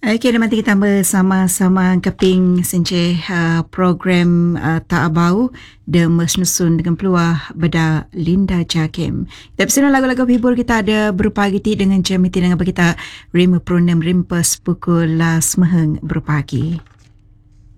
Okey, nanti kita bersama-sama keping senceh program Tak Abau de Mesnusun dengan peluah beda Linda Jakim. Tapi sebelum lagu-lagu hibur kita ada berpagi dengan jam itu dengan kita 5 rimpas pukul las meheng berpagi.